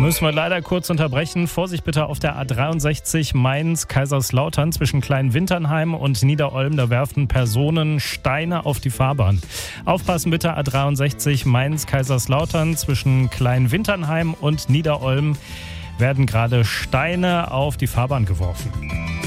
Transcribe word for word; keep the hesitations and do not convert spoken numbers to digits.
Müssen wir leider kurz unterbrechen. Vorsicht bitte auf der A dreiundsechzig Mainz-Kaiserslautern zwischen Kleinwinternheim und Niederolm. Da werfen Personen Steine auf die Fahrbahn. Aufpassen bitte, A dreiundsechzig Mainz-Kaiserslautern zwischen Kleinwinternheim und Niederolm werden gerade Steine auf die Fahrbahn geworfen.